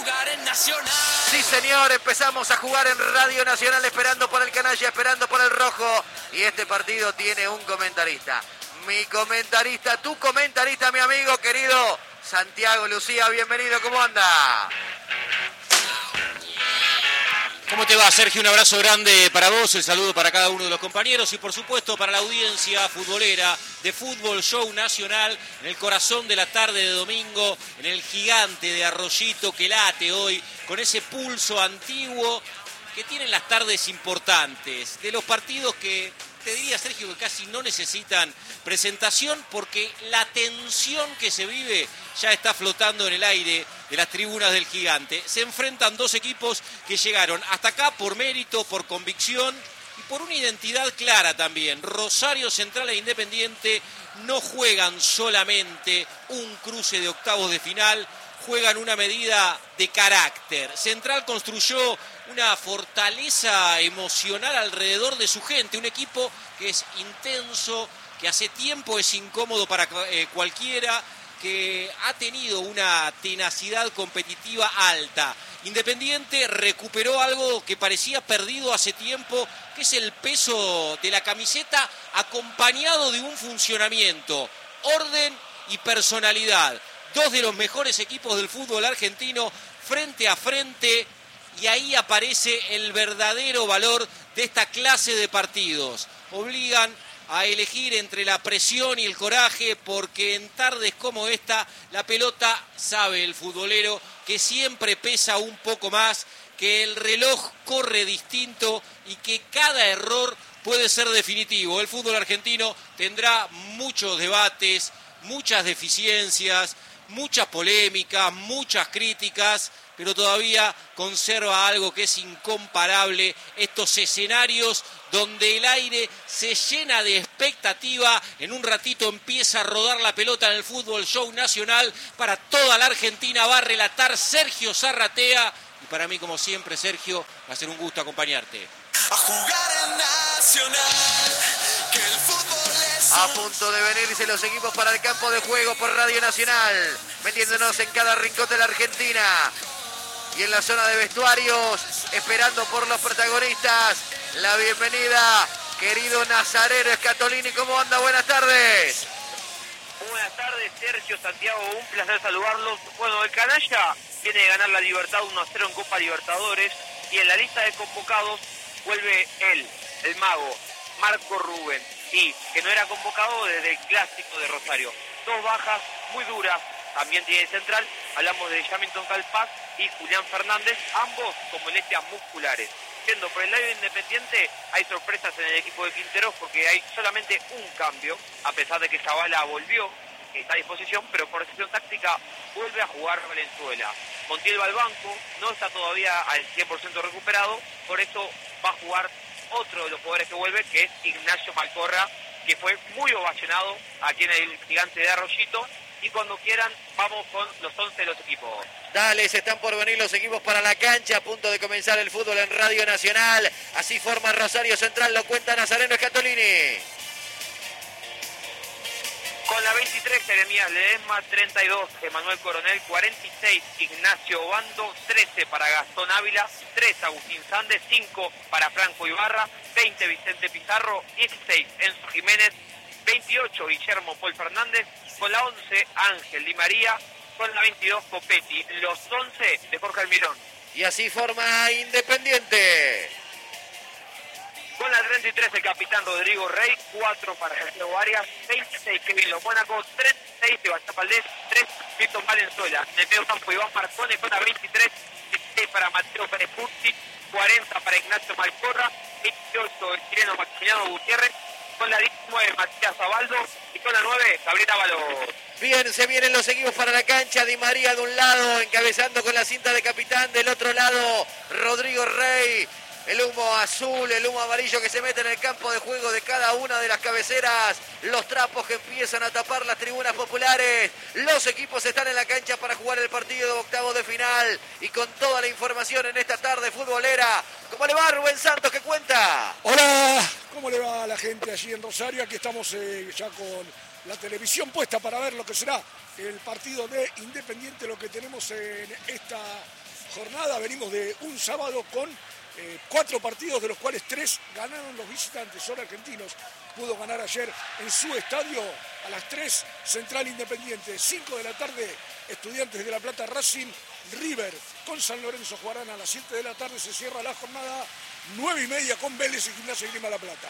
jugar en Nacional. Sí, señor, empezamos a jugar en Radio Nacional, esperando por el canalla, esperando por el rojo. Y este partido tiene un comentarista. Mi comentarista, tu comentarista, mi amigo querido Santiago Lucía. Bienvenido, ¿cómo anda? ¿Cómo te va, Sergio? Un abrazo grande para vos, el saludo para cada uno de los compañeros y por supuesto para la audiencia futbolera de Fútbol Show Nacional en el corazón de la tarde de domingo, en el gigante de Arroyito que late hoy con ese pulso antiguo que tienen las tardes importantes, de los partidos que te diría, Sergio, que casi no necesitan presentación porque la tensión que se vive ya está flotando en el aire de las tribunas del gigante. Se enfrentan dos equipos que llegaron hasta acá por mérito, por convicción y por una identidad clara también. Rosario Central e Independiente no juegan solamente un cruce de octavos de final, juegan una medida de carácter. Central construyó una fortaleza emocional alrededor de su gente, un equipo que es intenso, que hace tiempo es incómodo para cualquiera, que ha tenido una tenacidad competitiva alta. Independiente recuperó algo que parecía perdido hace tiempo, que es el peso de la camiseta acompañado de un funcionamiento, orden y personalidad. Dos de los mejores equipos del fútbol argentino frente a frente y ahí aparece el verdadero valor de esta clase de partidos. Obligan a elegir entre la presión y el coraje porque en tardes como esta la pelota, sabe el futbolero, que siempre pesa un poco más, que el reloj corre distinto y que cada error puede ser definitivo. El fútbol argentino tendrá muchos debates, muchas deficiencias, muchas polémicas, muchas críticas, pero todavía conserva algo que es incomparable, estos escenarios donde el aire se llena de expectativa, en un ratito empieza a rodar la pelota en el Fútbol Show Nacional, para toda la Argentina va a relatar Sergio Zarratea, y para mí, como siempre, Sergio, va a ser un gusto acompañarte. A jugar en Nacional, que el fútbol es A punto de venirse los equipos para el campo de juego por Radio Nacional, metiéndonos en cada rincón de la Argentina y en la zona de vestuarios, esperando por los protagonistas. La bienvenida, querido Nazareno Scatolini. ¿Cómo anda? Buenas tardes. Buenas tardes, Sergio, Santiago, un placer saludarlos. Bueno, el canalla viene de ganar la Libertad 1-0 en Copa Libertadores y en la lista de convocados vuelve él, el mago, Marco Rubén, y que no era convocado desde el clásico de Rosario. Dos bajas muy duras, también tiene central, hablamos de Jamilton Calpaz y Julián Fernández, ambos con molestias musculares. Siendo por el lado independiente, hay sorpresas en el equipo de Quinteros porque hay solamente un cambio, a pesar de que Zavala volvió, que está a disposición, pero por decisión táctica vuelve a jugar Valenzuela. Montiel va al banco, no está todavía al 100% recuperado, por eso va a jugar otro de los jugadores que vuelve, que es Ignacio Malcorra, que fue muy ovacionado aquí en el gigante de Arroyito. Y cuando quieran, vamos con los 11 de los equipos. Dale, se están por venir los equipos para la cancha, a punto de comenzar el fútbol en Radio Nacional. Así forma Rosario Central, lo cuenta Nazareno Scatolini. Con la 23, Jeremías Ledesma, 32, Emanuel Coronel, 46, Ignacio Obando, 13 para Gastón Ávila, 3 Agustín Sández, 5 para Franco Ibarra, 20 Vicente Pizarro, 16 Enzo Jiménez, 28 Guillermo Paul Fernández, con la 11 Ángel Di María, con la 22 Copetti, los 11 de Jorge Almirón. Y así forma Independiente. Con la 33 el capitán Rodrigo Rey, 4 para Santiago Arias, 26 Kevin Mónaco, 36 Sebastián Valdés, 3 Víctor Valenzuela. En el medio campo Iván Marcone con la 23, 16 para Mateo Pérez Pucci, 40 para Ignacio Malcorra, 28 el chileno Maximiliano Gutiérrez, con la 19 Matías Zabaldo y con la 9 Gabriel Ábalos. Bien, se vienen los equipos para la cancha. Di María de un lado, encabezando con la cinta de capitán. Del otro lado, Rodrigo Rey. El humo azul, el humo amarillo que se mete en el campo de juego de cada una de las cabeceras. Los trapos que empiezan a tapar las tribunas populares. Los equipos están en la cancha para jugar el partido de octavos de final. Y con toda la información en esta tarde futbolera. ¿Cómo le va, Rubén Santos? ¿Qué cuenta? Hola, ¿cómo le va a la gente allí en Rosario? Aquí estamos ya con la televisión puesta para ver lo que será el partido de Independiente, lo que tenemos en esta jornada. Venimos de un sábado con 4 partidos, de los cuales 3 ganaron los visitantes. Son argentinos. Pudo ganar ayer en su estadio a las 3, Central Independiente. 5 de la tarde, Estudiantes de La Plata, Racing, River con San Lorenzo jugarán a las 7 de la tarde. Se cierra la jornada 9:30 con Vélez y Gimnasia y Grima La Plata.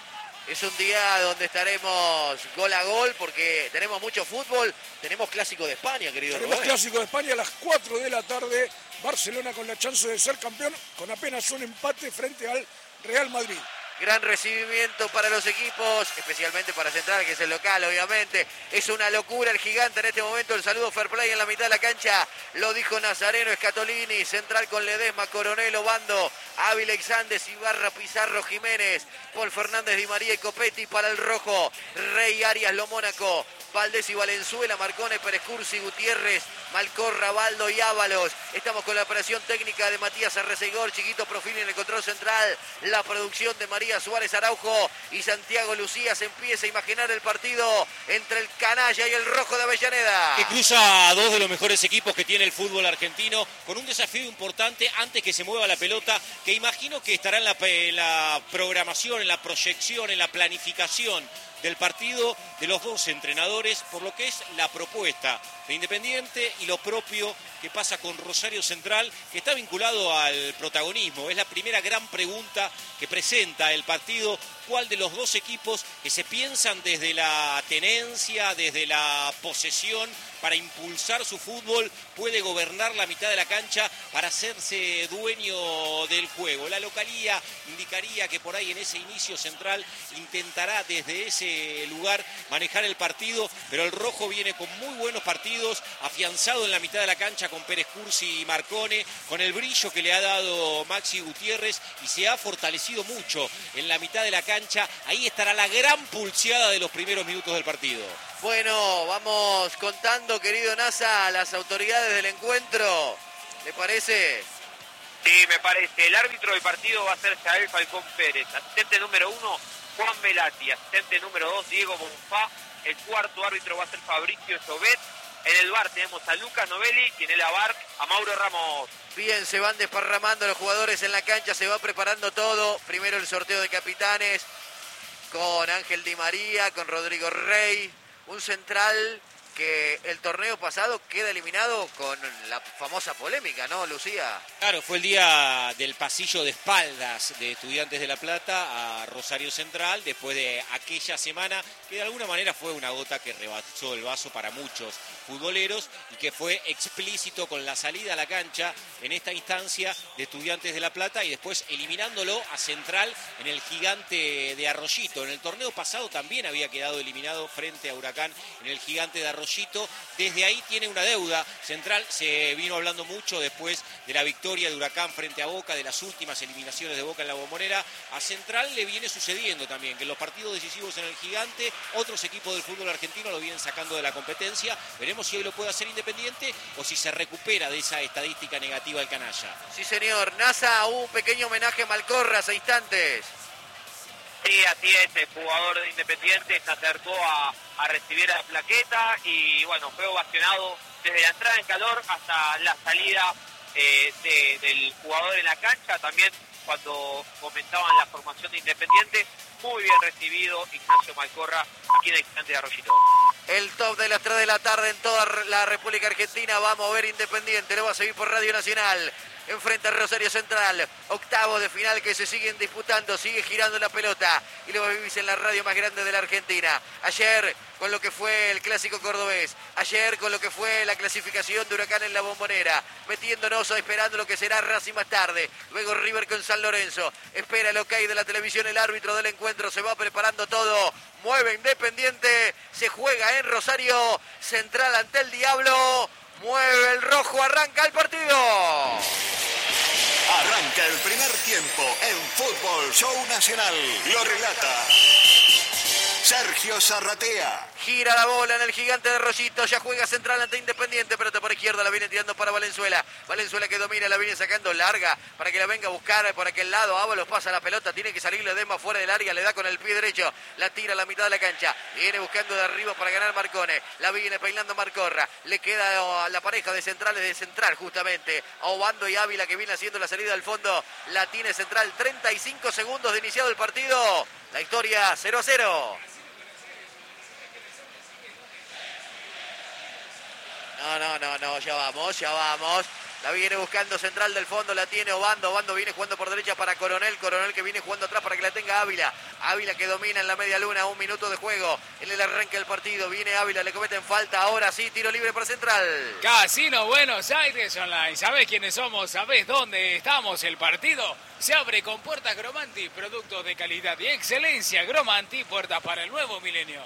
Es un día donde estaremos gol a gol porque tenemos mucho fútbol. Tenemos Clásico de España, querido Tenemos Rubén. Clásico de España a las 4 de la tarde. Barcelona con la chance de ser campeón con apenas un empate frente al Real Madrid. Gran recibimiento para los equipos, especialmente para Central, que es el local, obviamente. Es una locura el Gigante en este momento. El saludo fair play en la mitad de la cancha. Lo dijo Nazareno, Scatolini. Central con Ledesma, Coronel, Obando, Ávila, Exandes, Ibarra, Pizarro, Jiménez, Paul Fernández, Di María y Copetti para el rojo. Rey, Arias, Lomónaco, Valdés y Valenzuela, Marcone, Pérez Cursi, Gutiérrez, Malcorra, Baldo y Ábalos. Estamos con la operación técnica de Matías Arrecegor, Chiquito Profili en el control central. La producción de María Suárez Araujo y Santiago Lucía. Se empieza a imaginar el partido entre el canalla y el rojo de Avellaneda. Que cruza a dos de los mejores equipos que tiene el fútbol argentino, con un desafío importante antes que se mueva la pelota, que imagino que estará en la programación, en la proyección, en la planificación del partido de los dos entrenadores, por lo que es la propuesta de Independiente y lo propio que pasa con Rosario Central, que está vinculado al protagonismo. Es la primera gran pregunta que presenta el partido: ¿cuál de los dos equipos que se piensan desde la tenencia, desde la posesión, para impulsar su fútbol, puede gobernar la mitad de la cancha para hacerse dueño del juego? La localía indicaría que por ahí en ese inicio Central intentará desde ese lugar manejar el partido, pero el rojo viene con muy buenos partidos, afianzado en la mitad de la cancha con Pérez Cursi y Marcone, con el brillo que le ha dado Maxi Gutiérrez, y se ha fortalecido mucho en la mitad de la cancha. Ahí estará la gran pulseada de los primeros minutos del partido. Bueno, vamos contando, querido Nasa, las autoridades del encuentro. ¿Le parece? Sí, me parece. El árbitro del partido va a ser Jael Falcón Pérez. Asistente número 1, Juan Velati. Asistente número 2, Diego Bonfá. El cuarto árbitro va a ser Fabricio Sobet. En el VAR tenemos a Lucas Novelli y en el AVAR a Mauro Ramos. Bien, se van desparramando los jugadores en la cancha, se va preparando todo. Primero el sorteo de capitanes con Ángel Di María, con Rodrigo Rey. Un Central que el torneo pasado queda eliminado con la famosa polémica, ¿no, Lucía? Claro, fue el día del pasillo de espaldas de Estudiantes de La Plata a Rosario Central, después de aquella semana que de alguna manera fue una gota que rebasó el vaso para muchos futboleros y que fue explícito con la salida a la cancha en esta instancia de Estudiantes de La Plata y después eliminándolo a Central en el Gigante de Arroyito. En el torneo pasado también había quedado eliminado frente a Huracán en el Gigante de Arroyito. Desde ahí tiene una deuda. Central se vino hablando mucho después de la victoria de Huracán frente a Boca, de las últimas eliminaciones de Boca en la Bombonera. A Central le viene sucediendo también que en los partidos decisivos en el Gigante otros equipos del fútbol argentino lo vienen sacando de la competencia. Veremos si hoy lo puede hacer Independiente o si se recupera de esa estadística negativa del canalla. Sí, señor. Nasa, un pequeño homenaje a Malcorra hace instantes. Sí, así es, el jugador de Independiente se acercó a recibir la plaqueta y bueno, fue ovacionado desde la entrada en calor hasta la salida del jugador en la cancha. También cuando comentaban la formación de Independiente, muy bien recibido Ignacio Malcorra aquí en el Gigante de Arroyito. El top de las 3 de la tarde en toda la República Argentina va a mover Independiente, lo va a seguir por Radio Nacional. Enfrenta a Rosario Central, octavos de final que se siguen disputando, sigue girando la pelota y lo vivís en la radio más grande de la Argentina. Ayer con lo que fue el clásico cordobés, ayer con lo que fue la clasificación de Huracán en la Bombonera, metiéndonos o esperando lo que será Racing más tarde, luego River con San Lorenzo, espera el ok de la televisión, el árbitro del encuentro, se va preparando todo, mueve Independiente, se juega en Rosario Central ante el Diablo. Mueve el rojo, arranca el partido. Arranca el primer tiempo en Fútbol Show Nacional. Lo relata Sergio Zarratea. Gira la bola en el gigante de Rollito. Ya juega central ante Independiente. Pelota por izquierda. La viene tirando para Valenzuela. Valenzuela que domina. La viene sacando larga para que la venga a buscar por aquel lado. Ábalos pasa la pelota. Tiene que salir Ledesma fuera del área. Le da con el pie derecho. La tira a la mitad de la cancha. Viene buscando de arriba para ganar Marcone. La viene peinando Marcorra. Le queda a la pareja de centrales de central justamente. A Obando y Ávila que viene haciendo la salida al fondo. La tiene central. 35 segundos de iniciado el partido. La historia 0-0. No, ya vamos. La viene buscando central del fondo, la tiene Obando. Obando viene jugando por derecha para Coronel. Coronel que viene jugando atrás para que la tenga Ávila. Ávila que domina en la media luna, 1 minuto de juego. En el arranque del partido viene Ávila, le cometen falta. Ahora sí, tiro libre para central. Casino Buenos Aires Online. ¿Sabés quiénes somos? ¿Sabés dónde estamos? El partido se abre con puertas Gromanti. Productos de calidad y excelencia. Gromanti, puertas para el nuevo milenio.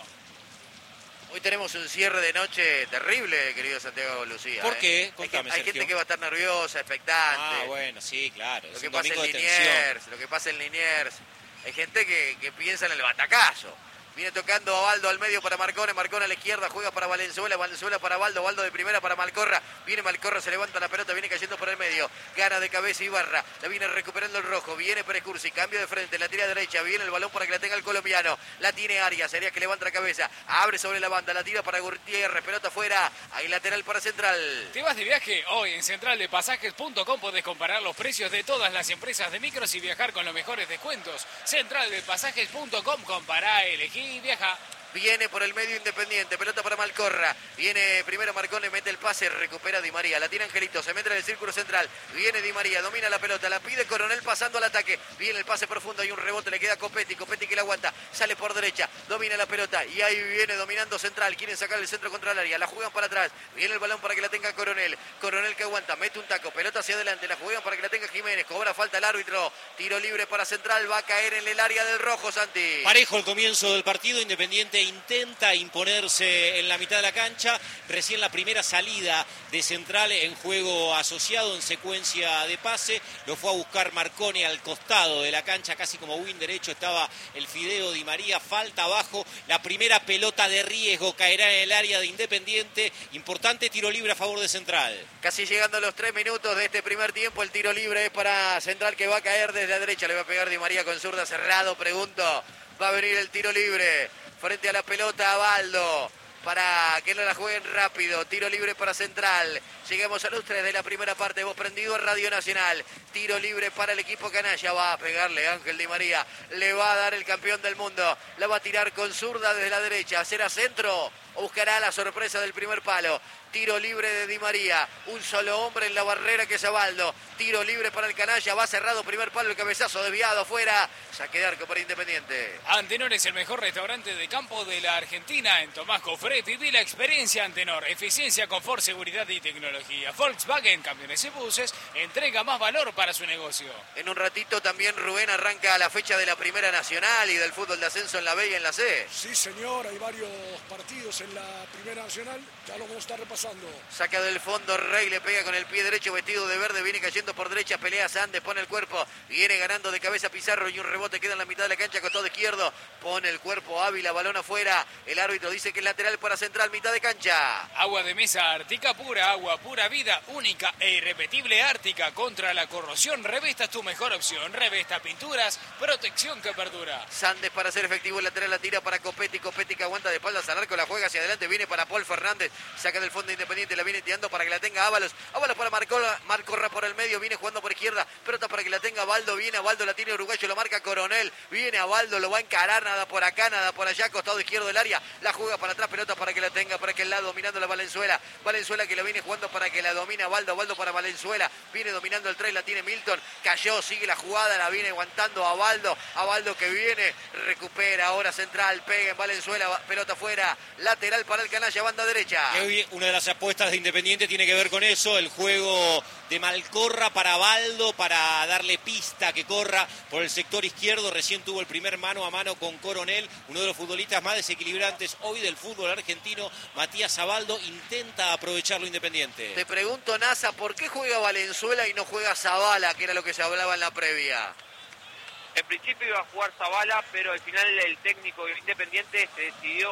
Hoy tenemos un cierre de noche terrible, querido Santiago Lucía. ¿Por qué? Contame, hay gente Sergio. que va a estar nerviosa, expectante. Ah, bueno, sí, claro. Lo Es que un pasa domingo en de tensión. Liniers, lo que pasa en Liniers. Hay gente que piensa en el batacazo. Viene tocando a Baldo al medio para Marcone. Marcone a la izquierda, juega para Valenzuela. Valenzuela para Baldo. Baldo de primera para Malcorra. Viene Malcorra, se levanta la pelota, viene cayendo por el medio. Gana de cabeza Ibarra. La viene recuperando el rojo. Viene Precursi, cambio de frente, la tira derecha. Viene el balón para que la tenga el colombiano. La tiene Arias. Arias que levanta la cabeza. Abre sobre la banda. La tira para Gutiérrez. Pelota afuera. Ahí lateral para Central. ¿Te vas de viaje? Hoy en centraldepasajes.com podés comparar los precios de todas las empresas de micros y viajar con los mejores descuentos. Centraldepasajes.com, compará, elegí y viaja. Viene por el medio Independiente, pelota para Malcorra. Viene primero Marcone, mete el pase, recupera Di María. La tira Angelito, se mete en el círculo central. Viene Di María, domina la pelota, la pide Coronel pasando al ataque. Viene el pase profundo, hay un rebote, le queda Copetti. Copetti que la aguanta, sale por derecha, domina la pelota. Y ahí viene dominando Central. Quieren sacar el centro contra el área, la juegan para atrás. Viene el balón para que la tenga Coronel. Coronel que aguanta, mete un taco, pelota hacia adelante. La juegan para que la tenga Jiménez. Cobra falta el árbitro. Tiro libre para Central, va a caer en el área del rojo, Santi. Parejo el comienzo del partido. Independiente intenta imponerse en la mitad de la cancha. Recién la primera salida de Central en juego asociado en secuencia de pase. Lo fue a buscar Marcone al costado de la cancha, casi como win derecho estaba el Fideo Di María. Falta abajo. La primera pelota de riesgo caerá en el área de Independiente. Importante tiro libre a favor de Central. Casi llegando a los 3 minutos de este primer tiempo. El tiro libre es para Central que va a caer desde la derecha. Le va a pegar Di María con zurda cerrado. Pregunto. Va a venir el tiro libre. Frente a la pelota a Baldo, para que no la jueguen rápido. Tiro libre para Central. Llegamos a los 3 de la primera parte. Vos prendido a Radio Nacional. Tiro libre para el equipo canalla. Va a pegarle Ángel Di María. Le va a dar el campeón del mundo. La va a tirar con zurda desde la derecha. ¿Será centro o buscará la sorpresa del primer palo? Tiro libre de Di María. Un solo hombre en la barrera que es Abaldo. Tiro libre para el canalla. Va cerrado primer palo. El cabezazo desviado afuera. Saque de arco para Independiente. Antenor es el mejor restaurante de campo de la Argentina. En Tomás Cofret viví la experiencia Antenor. Eficiencia, confort, seguridad y tecnología. Volkswagen, camiones y buses. Entrega más valor para su negocio. En un ratito también Rubén arranca la fecha de la Primera Nacional y del fútbol de ascenso en la B y en la C. Sí, señor, hay varios partidos en la Primera Nacional. Ya lo vamos a estar repasando. Saca del fondo Rey, le pega con el pie derecho vestido de verde, viene cayendo por derecha, pelea Sandes, pone el cuerpo, viene ganando de cabeza Pizarro y un rebote queda en la mitad de la cancha, costado izquierdo, pone el cuerpo Ávila, balón afuera, el árbitro dice que es lateral para Central, mitad de cancha. Agua de mesa Ártica pura, agua pura vida, única e irrepetible Ártica. Contra la corrosión, Revesta es tu mejor opción. Revesta pinturas, protección que perdura. Sandes para hacer efectivo el lateral, la tira para Copetti, Copetti que aguanta de espaldas al arco, la juega hacia adelante, viene para Paul Fernández, saca del fondo Independiente, la viene tirando para que la tenga Ábalos, Ábalos para Marcorra por el medio, viene jugando por izquierda, pelota para que la tenga Baldo, viene a Baldo, la tiene Uruguayo, lo marca Coronel, viene a Baldo, lo va a encarar, nada por acá, nada por allá, costado izquierdo del área, la juega para atrás, pelota para que la tenga por aquel lado, dominando la Valenzuela, Valenzuela que la viene jugando para que la domina Baldo, Baldo para Valenzuela, viene dominando el 3, la tiene Milton, cayó, sigue la jugada, la viene aguantando a Baldo que viene, recupera ahora Central, pega en Valenzuela, pelota afuera, lateral para el canalla, banda derecha. Y hoy una de las apuestas de Independiente tiene que ver con eso, el juego de Malcorra para Baldo, para darle pista que corra por el sector izquierdo. Recién tuvo el primer mano a mano con Coronel, uno de los futbolistas más desequilibrantes hoy del fútbol argentino. Matías Abaldo intenta aprovecharlo Independiente. Te pregunto, Nasa, ¿por qué juega Valenzuela y no juega Zabala, que era lo que se hablaba en la previa? En principio iba a jugar Zabala, pero al final el técnico Independiente se decidió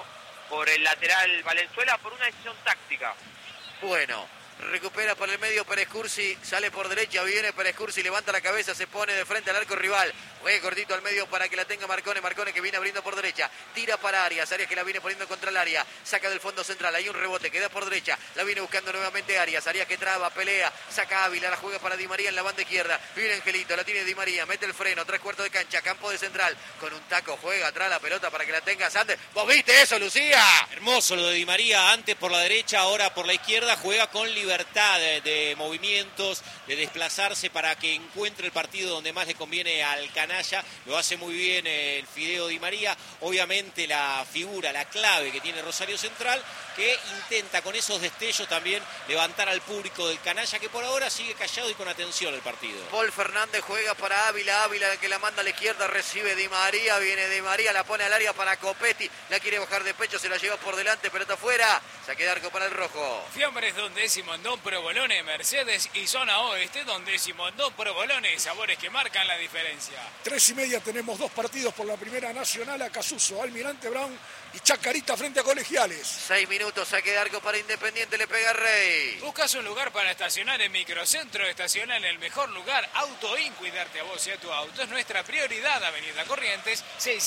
por el lateral Valenzuela por una decisión táctica. Bueno, recupera por el medio Pérez Cursi, sale por derecha, viene Pérez Cursi, levanta la cabeza, se pone de frente al arco rival. Juega cortito al medio para que la tenga Marcone que viene abriendo por derecha, tira para Arias que la viene poniendo contra el área, saca del fondo central, hay un rebote, queda por derecha, la viene buscando nuevamente Arias que traba, pelea, saca Ávila, la juega para Di María en la banda izquierda, viene Angelito, la tiene Di María, mete el freno, 3/4 de cancha, campo de central, con un taco juega atrás la pelota para que la tenga Sander. ¿Vos viste eso, Lucía? Hermoso lo de Di María, antes por la derecha, ahora por la izquierda, juega con libertad de movimientos, de desplazarse para que encuentre el partido donde más le conviene al canalla. Lo hace muy bien el Fideo Di María. Obviamente la figura, la clave que tiene Rosario Central, que intenta con esos destellos también levantar al público del canalla, que por ahora sigue callado y con atención el partido. Paul Fernández juega para Ávila que la manda a la izquierda, recibe Di María, viene Di María, la pone al área para Copetti, la quiere bajar de pecho, se la lleva por delante, pelota afuera, saque de arco para el rojo. Fiambres Dondécimo en Don Provolone, Mercedes y Zona Oeste, Dondécimo en Don Provolone, sabores que marcan la diferencia. 3:30 tenemos 2 partidos por la Primera Nacional, Acasuso, Almirante Brown y Chacarita frente a Colegiales. 6 minutos, saque de arco para Independiente, le pega Rey. ¿Buscas un lugar para estacionar en Microcentro? Estaciona en el mejor lugar, Autoin. Cuidarte a vos y a tu auto es nuestra prioridad. Avenida Corrientes,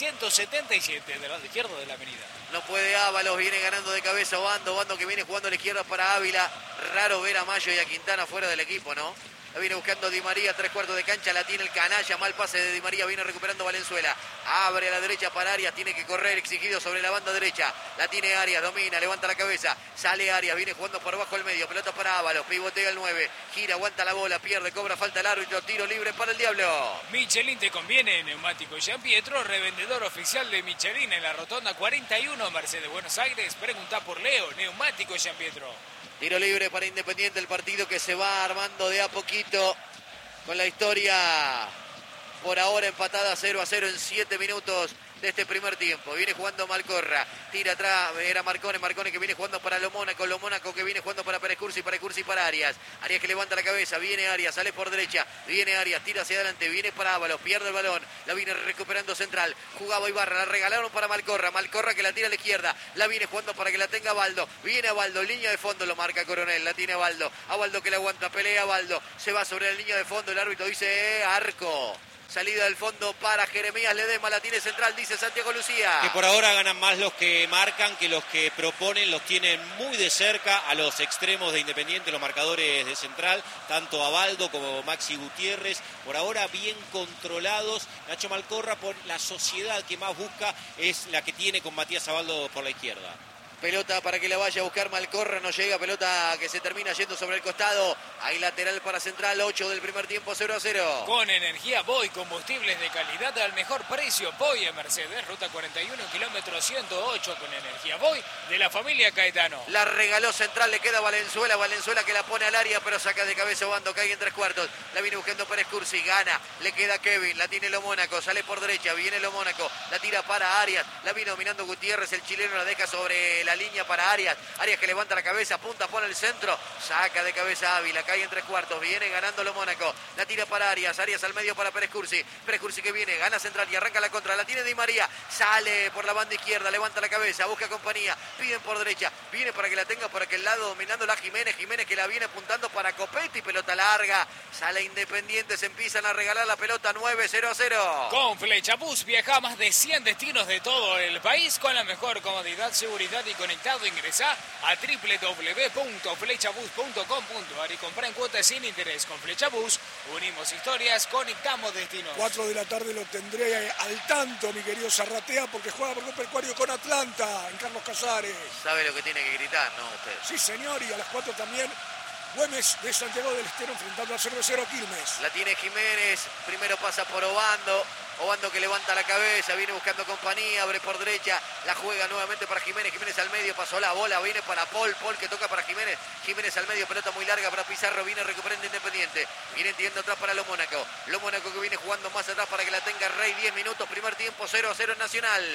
677, del lado izquierdo de la avenida. No puede Ábalos, viene ganando de cabeza Obando que viene jugando a la izquierda para Ávila. Raro ver a Mayo y a Quintana fuera del equipo, ¿no? La viene buscando Di María, 3/4 de cancha, la tiene el canalla, mal pase de Di María, viene recuperando Valenzuela. Abre a la derecha para Arias, tiene que correr exigido sobre la banda derecha. La tiene Arias, domina, levanta la cabeza, sale Arias, viene jugando por abajo el medio, pelota para Ábalos, pivotea el 9, gira, aguanta la bola, pierde, cobra falta el árbitro, tiro libre para el Diablo. Michelin te conviene, Neumático Gianpietro, revendedor oficial de Michelin en la Rotonda 41, Mercedes Buenos Aires. Pregunta por Leo, Neumático Gianpietro. Tiro libre para Independiente, el partido que se va armando de a poquito con la historia por ahora empatada 0-0 en 7 minutos de este primer tiempo. Viene jugando Malcorra, tira atrás, era Marcone que viene jugando para Lo Mónaco que viene jugando para Pérez Cursi para Arias que levanta la cabeza, viene Arias, sale por derecha, viene Arias, tira hacia adelante, viene para Ábalos, pierde el balón, la viene recuperando Central, jugaba Ibarra, la regalaron para Malcorra que la tira a la izquierda, la viene jugando para que la tenga Baldo, viene Baldo, línea de fondo, lo marca Coronel, la tiene Baldo, a Baldo que la aguanta, pelea Baldo, se va sobre la línea de fondo, el árbitro dice arco. Salida del fondo para Jeremías Ledesma, la tiene Central, dice Santiago Lucía. Que por ahora ganan más los que marcan que los que proponen, los tienen muy de cerca a los extremos de Independiente, los marcadores de Central, tanto a Baldo como Maxi Gutiérrez, por ahora bien controlados. Nacho Malcorra, por la sociedad que más busca, es la que tiene con Matías Abaldo por la izquierda. Pelota para que la vaya a buscar Malcorra, no llega, pelota que se termina yendo sobre el costado. Hay lateral para Central, 8 del primer tiempo, 0-0. Con energía Boy, combustibles de calidad al mejor precio. Boy en Mercedes, ruta 41, kilómetro 108, con energía Boy de la familia Caetano. La regaló Central, le queda Valenzuela que la pone al área, pero saca de cabeza Obando, cae en 3/4. La viene buscando Pérez Cursi, gana, le queda Kevin, la tiene Lo Mónaco, sale por derecha, viene Lo Mónaco, la tira para Arias, la viene dominando Gutiérrez, el chileno la deja sobre la línea para Arias que levanta la cabeza, punta, pone el centro, saca de cabeza Ávila, cae en 3/4, viene ganando Lo Mónaco, la tira para Arias al medio para Pérez Cursi que viene, gana Central y arranca la contra, la tiene Di María, sale por la banda izquierda, levanta la cabeza, busca compañía, piden por derecha, viene para que la tenga por aquel lado, dominando la Jiménez que la viene apuntando para Copetti, pelota larga, sale Independiente, se empiezan a regalar la pelota, 9-0-0. Con Flecha Bus viaja a más de 100 destinos de todo el país con la mejor comodidad, seguridad y conectado. Ingresá a www.flechabus.com.ar y comprá en cuotas sin interés. Con Flecha Bus unimos historias, conectamos destinos. 4 de la tarde lo tendré al tanto, mi querido Zarratea, porque juega por Copa Ecuario con Atlanta, en Carlos Casares. Sabe lo que tiene que gritar, ¿no? Usted. Sí, señor, y a las 4 también Güemes de Santiago del Estero enfrentando al Cervecero Quilmes. La tiene Jiménez, primero pasa por Obando que levanta la cabeza, viene buscando compañía, abre por derecha, la juega nuevamente para Jiménez al medio, pasó la bola, viene para Paul que toca para Jiménez al medio, pelota muy larga para Pizarro, viene recuperando Independiente, viene tirando atrás para Lo Mónaco que viene jugando más atrás para que la tenga Rey, 10 minutos, primer tiempo, 0-0 en Nacional.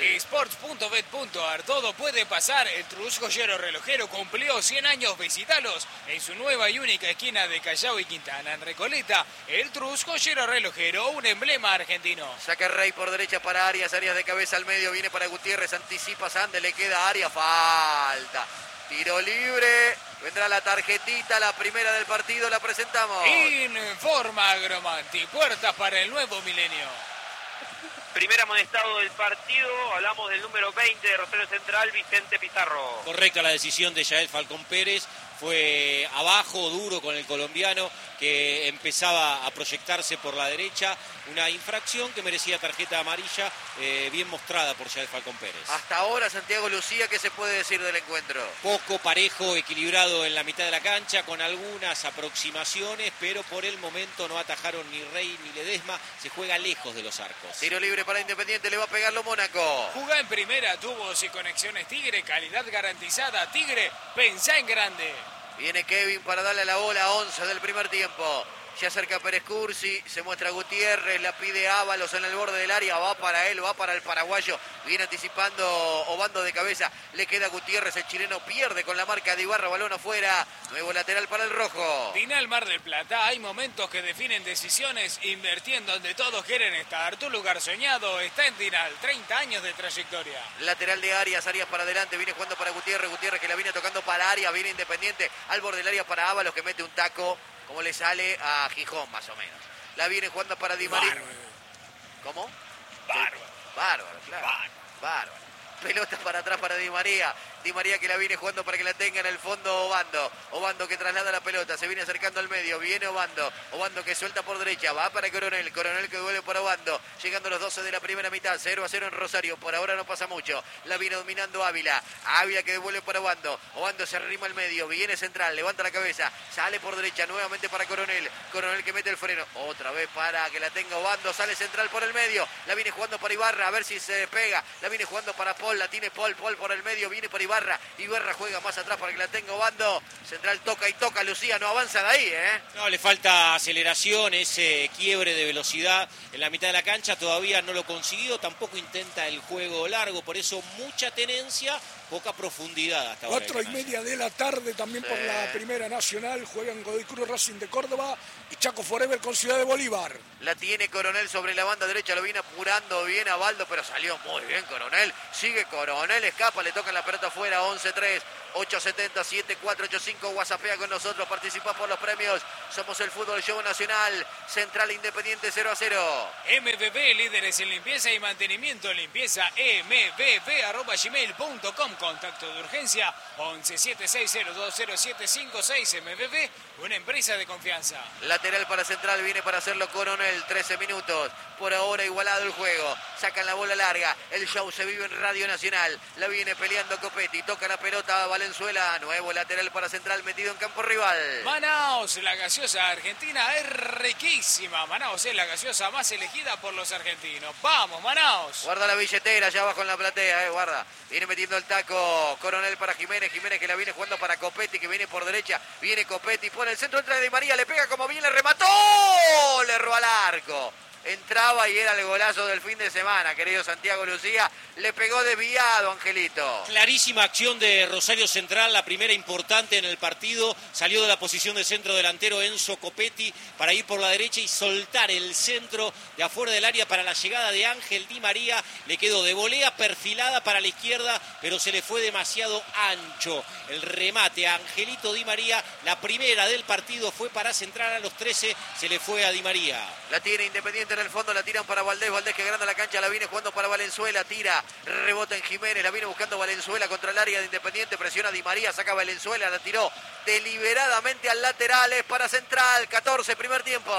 Sports.bet.ar, todo puede pasar, el Trus Joyero Relojero cumplió 100 años, visítalos en su nueva nueva y única esquina de Callao y Quintana. En Recoleta, el Trus, joyero relojero, un emblema argentino. Saca Rey por derecha para Arias de cabeza al medio, viene para Gutiérrez, anticipa Sande, le queda a Arias, falta. Tiro libre, vendrá la tarjetita, la primera del partido, la presentamos. Informa Agromanti, puertas para el nuevo milenio. Primer amonestado del partido, hablamos del número 20 de Rosario Central, Vicente Pizarro. Correcta la decisión de Yael Falcón Pérez, fue abajo, duro con el colombiano que empezaba a proyectarse por la derecha, una infracción que merecía tarjeta amarilla, bien mostrada por Yael Falcón Pérez. Hasta ahora Santiago Lucía, ¿qué se puede decir del encuentro? Poco parejo, equilibrado en la mitad de la cancha, con algunas aproximaciones, pero por el momento no atajaron ni Rey ni Ledesma, se juega lejos de los arcos. Tiro libre para Independiente, le va a pegarlo Mónaco. Jugá en primera, tubos y conexiones Tigre, calidad garantizada. Tigre, pensá en grande. Viene Kevin para darle la bola, 11 del primer tiempo. Se acerca Pérez Cursi, se muestra Gutiérrez, la pide Ábalos en el borde del área, va para él, va para el paraguayo, viene anticipando Obando de cabeza, le queda Gutiérrez, el chileno pierde con la marca de Ibarra, balón afuera, nuevo lateral para el rojo. Final Mar del Plata, hay momentos que definen decisiones, invirtiendo donde todos quieren estar. Tu lugar soñado está en Dinal, 30 años de trayectoria. Lateral de Arias para adelante, viene jugando para Gutiérrez, Gutiérrez que la viene tocando para Arias, viene Independiente, al borde del área para Ábalos que mete un taco. Como le sale a Gijón, más o menos. La viene jugando para Di María. ¿Cómo? Bárbaro, claro. Bárbaro. Pelota para atrás para Di María. Di María que la viene jugando para que la tenga en el fondo Obando. Obando que traslada la pelota, se viene acercando al medio, viene Obando. Obando que suelta por derecha, va para Coronel. Coronel que duele para Obando. Llegando los 12 de la primera mitad, 0-0 en Rosario. Por ahora no pasa mucho. La viene dominando Ávila. Ávila que devuelve para Obando. Obando se arrima al medio, viene central, levanta la cabeza, sale por derecha, nuevamente para Coronel. Coronel que mete el freno, otra vez para que la tenga Obando, sale central por el medio. La viene jugando para Ibarra, a ver si se pega. La viene jugando para Paul, la tiene Paul por el medio, viene para Ibarra juega más atrás para que la tenga Obando. Central toca y toca, Lucía, no avanza de ahí, No, le falta aceleración, ese quiebre de velocidad en la mitad de la cancha, todavía no lo consiguió, tampoco intenta el juego largo, por eso mucha tenencia, poca profundidad hasta ahora. 4:30 de la tarde también por la Primera Nacional, juegan Godoy Cruz, Racing de Córdoba y Chaco Forever con Ciudad de Bolívar. La tiene Coronel sobre la banda derecha, lo viene apurando bien a Baldo, pero salió muy bien Coronel. Sigue Coronel, escapa, le tocan la pelota afuera, 11-3, 870-7485, whatsappea con nosotros, participa por los premios. Somos el Fútbol Show Nacional, Central Independiente 0-0. MBB, líderes en limpieza y mantenimiento, limpieza mbb@gmail.com. Contacto de urgencia 1176020756. MBB, una empresa de confianza. Lateral para Central, viene para hacerlo Coronel, 13 minutos. Por ahora igualado el juego. Sacan la bola larga. El show se vive en Radio Nacional. La viene peleando Copetti. Toca la pelota a Valenzuela. Nuevo lateral para Central metido en campo rival. Manaos, la gaseosa argentina es riquísima. Manaos es la gaseosa más elegida por los argentinos. ¡Vamos, Manaos! Guarda la billetera allá abajo en la platea, guarda. Viene metiendo el taco Coronel para Jiménez. Jiménez que la viene jugando para Copetti, que viene por derecha. Viene Copetti, pone el centro, entra Di María, le pega como bien, le remató. Le erró al arco. Entraba y era el golazo del fin de semana, querido Santiago Lucía. Le pegó desviado, Angelito. Clarísima acción de Rosario Central, la primera importante en el partido. Salió de la posición de centro delantero Enzo Copetti para ir por la derecha y soltar el centro de afuera del área para la llegada de Ángel Di María. Le quedó de volea perfilada para la izquierda, pero se le fue demasiado ancho el remate a Angelito Di María. La primera del partido fue para Central a los 13, se le fue a Di María. La tiene Independiente en el fondo, la tiran para Valdés. Valdés que agranda la cancha, la viene jugando para Valenzuela. Tira, rebota en Jiménez, la viene buscando Valenzuela contra el área de Independiente. Presiona Di María, saca Valenzuela, la tiró deliberadamente al lateral. Es para Central, 14, primer tiempo.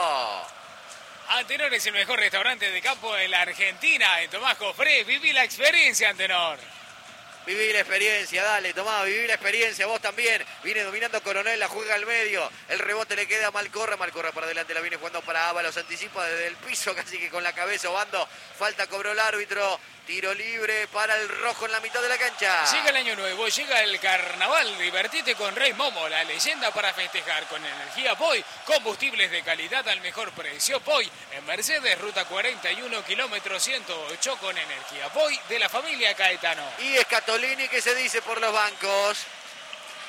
Antenor es el mejor restaurante de campo en la Argentina. En Tomás Cofré, viví la experiencia, Antenor. Viví la experiencia, dale, tomá, viví la experiencia, vos también. Viene dominando Coronel, la juega al medio. El rebote le queda a Malcorra para adelante, la viene jugando para Ábalos. Anticipa desde el piso, casi que con la cabeza, Obando. Falta, cobró el árbitro. Tiro libre para el rojo en la mitad de la cancha. Llega el año nuevo, llega el carnaval. Divertite con Rey Momo, la leyenda para festejar. Con energía Poi, combustibles de calidad al mejor precio. Poi, en Mercedes, ruta 41, kilómetro 108, con energía Poi de la familia Caetano. Y Scatolini, que se dice por los bancos.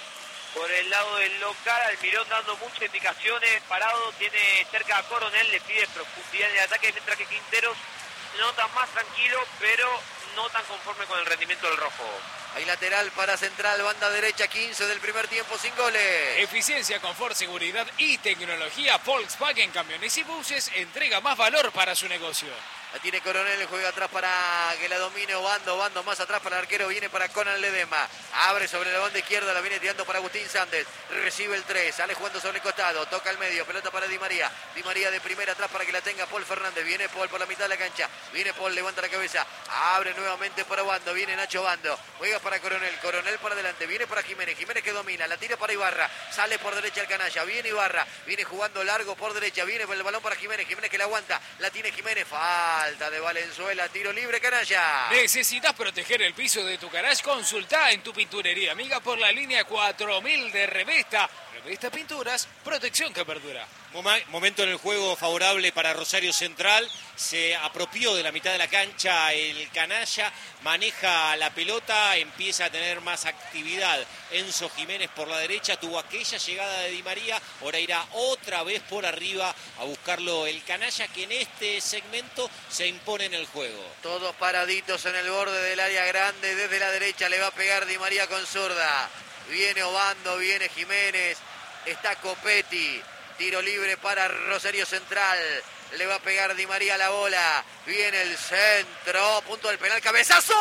Por el lado del local, Almirón dando muchas indicaciones, parado, tiene cerca a Coronel, le pide profundidad en el ataque, mientras que Quinteros nota más tranquilo, pero no tan conforme con el rendimiento del rojo. Hay lateral para Central, banda derecha, 15 del primer tiempo, sin goles. Eficiencia, confort, seguridad y tecnología. Volkswagen Camiones y Buses entrega más valor para su negocio. La tiene Coronel, juega atrás para que la domine Obando más atrás para el arquero, viene para Conan Ledesma. Abre sobre la banda izquierda, la viene tirando para Agustín Sández. Recibe el 3, sale jugando sobre el costado, toca el medio, pelota para Di María. Di María de primera atrás para que la tenga Paul Fernández. Viene Paul por la mitad de la cancha, viene Paul, levanta la cabeza, abre nuevamente para Obando, viene Nacho Obando, juega para Coronel para adelante, viene para Jiménez que domina, la tira para Ibarra, sale por derecha el canalla, viene Ibarra, viene jugando largo por derecha, viene el balón para Jiménez que la aguanta, la tiene Jiménez, falta de Valenzuela, tiro libre, canalla. ¿Necesitas proteger el piso de tu garage? Consulta en tu pinturería amiga por la línea 4000 de Revesta. Revesta Pinturas, protección que perdura. Momento en el juego favorable para Rosario Central. Se apropió de la mitad de la cancha el canalla, maneja la pelota, empieza a tener más actividad. Enzo Jiménez por la derecha, tuvo aquella llegada de Di María, ahora irá otra vez por arriba a buscarlo el canalla, que en este segmento se impone en el juego. Todos paraditos en el borde del área grande, desde la derecha le va a pegar Di María con zurda. Viene Obando, viene Jiménez, está Copetti. Tiro libre para Rosario Central. Le va a pegar Di María la bola. Viene el centro. Punto del penal. ¡Cabezazo!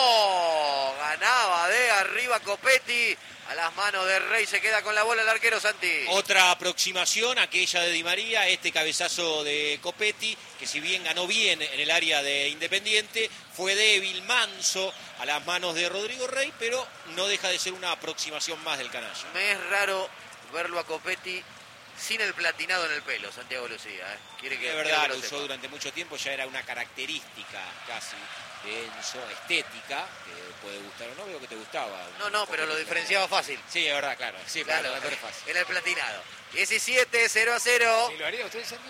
Ganaba de arriba Copetti. A las manos de Rey se queda con la bola el arquero Santi. Otra aproximación, aquella de Di María, este cabezazo de Copetti, que si bien ganó bien en el área de Independiente, fue débil, manso a las manos de Rodrigo Rey, pero no deja de ser una aproximación más del canalla. Me es raro verlo a Copetti sin el platinado en el pelo, Santiago Lucía. Quiere que, de verdad, lo lo usó durante mucho tiempo, ya era una característica casi de Enzo, estética, que puede gustar o no, veo que te gustaba. No, pero lo diferenciaba fácil. Sí, es verdad, claro. Sí, claro, para es fácil. en el platinado. 17, 0-0. ¿Y lo haría usted, Sergio?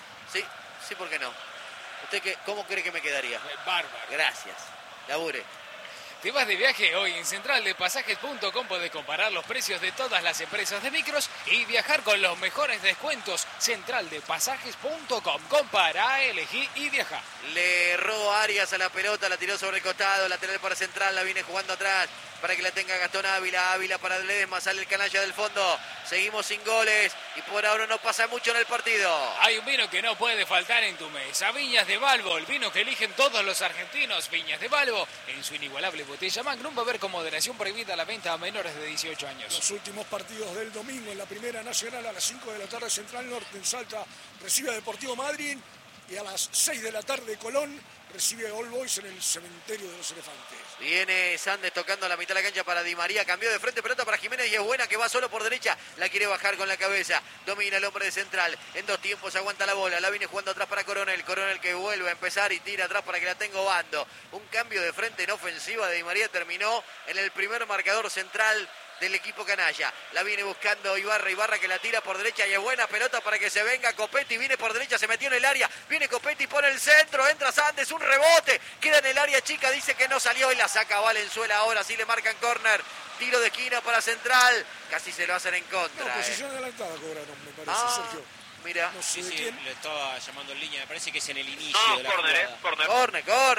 Sí, ¿por qué no? ¿Usted cómo cree que me quedaría? Bárbaro. Gracias. Labure. ¿Te vas de viaje hoy? En centraldepasajes.com podés comparar los precios de todas las empresas de micros y viajar con los mejores descuentos. Centraldepasajes.com. Compara, elegí y viaja. Le erró Arias a la pelota, la tiró sobre el costado, lateral para Central, la viene jugando atrás para que la tenga Gastón Ávila. Ávila para Ledesma, sale el canalla del fondo. Seguimos sin goles y por ahora no pasa mucho en el partido. Hay un vino que no puede faltar en tu mesa. Viñas de Balbo, el vino que eligen todos los argentinos. Viñas de Balbo, en su inigualable botella Magnum, beber con moderación, prohibida la venta a menores de 18 años. Los últimos partidos del domingo en la Primera Nacional a las 5 de la tarde, Central Norte en Salta recibe a Deportivo Madryn y a las 6 de la tarde Colón recibe a All Boys en el Cementerio de los Elefantes. Viene Sández tocando la mitad de la cancha para Di María, cambió de frente, pelota para Jiménez y es buena, que va solo por derecha, la quiere bajar con la cabeza, domina el hombre de Central, en dos tiempos aguanta la bola, la viene jugando atrás para Coronel que vuelve a empezar y tira atrás para que la tenga Obando. Un cambio de frente en ofensiva de Di María terminó en el primer marcador central del equipo canalla. La viene buscando Ibarra que la tira por derecha y es buena pelota para que se venga Copetti, viene por derecha, se metió en el área, viene Copetti por el centro, entra Sández, un rebote, queda en el área chica, dice que no salió y la saca Valenzuela, ahora sí le marcan córner, tiro de esquina para Central, casi se lo hacen en contra. No, posición adelantada cobraron, me parece, Sergio. Mira, no sé Sí, quién. le estaba llamando en línea, me parece que es en el inicio No, de la córner, jugada.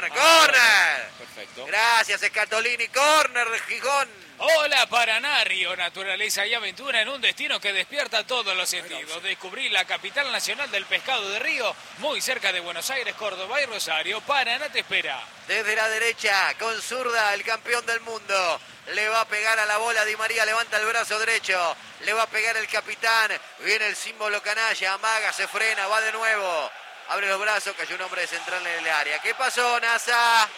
Córner. Perfecto. Gracias, Scatolini, córner de Gijón. Hola Paraná, Río, naturaleza y aventura en un destino que despierta todos los sentidos. Descubrí la capital nacional del pescado de Río, muy cerca de Buenos Aires, Córdoba y Rosario. Paraná te espera. Desde la derecha, con zurda, el campeón del mundo. Le va a pegar a la bola Di María, levanta el brazo derecho. Le va a pegar el capitán. Viene el símbolo canalla, amaga, se frena, va de nuevo. Abre los brazos, cayó un hombre de Central en el área. ¿Qué pasó, Nasa?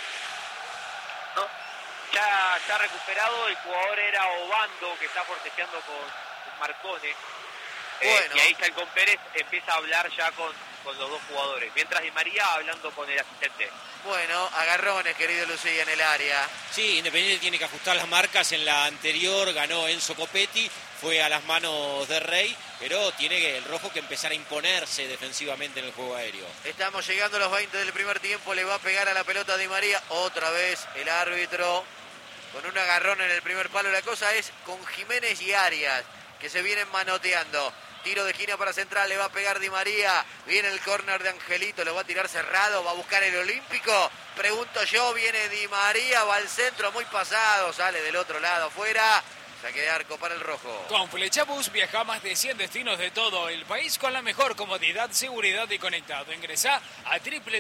No, ya está recuperado, el jugador era Obando, que está forcejeando con Marcone. Bueno. Y ahí Chalcón Pérez empieza a hablar ya con los dos jugadores, mientras Di María hablando con el asistente. Bueno, agarrones, querido Lucía, en el área. Sí, Independiente tiene que ajustar las marcas. En la anterior ganó Enzo Copetti, fue a las manos de Rey, pero tiene el rojo que empezar a imponerse defensivamente en el juego aéreo. Estamos llegando a los 20 del primer tiempo, le va a pegar a la pelota Di María. Otra vez el árbitro con un agarrón en el primer palo. La cosa es con Jiménez y Arias, que se vienen manoteando. Tiro de esquina para Central, le va a pegar Di María. Viene el córner de Angelito, lo va a tirar cerrado, va a buscar el Olímpico. Pregunto yo, viene Di María, va al centro, muy pasado, sale del otro lado, afuera. Saque de arco para el rojo. Con Flechabús viaja a más de 100 destinos de todo el país con la mejor comodidad, seguridad y conectado. Ingresá a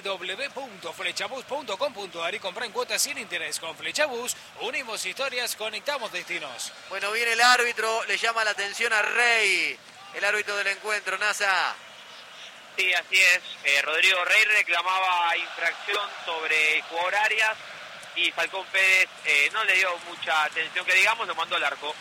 www.flechabús.com.ar y compra en cuotas sin interés. Con Flechabús unimos historias, conectamos destinos. Bueno, viene el árbitro, le llama la atención a Rey, el árbitro del encuentro, Nasa. Sí, así es. Rodrigo Rey reclamaba infracción sobre el jugador Arias y Falcón Pérez no le dio mucha atención, que digamos, lo mandó al arco.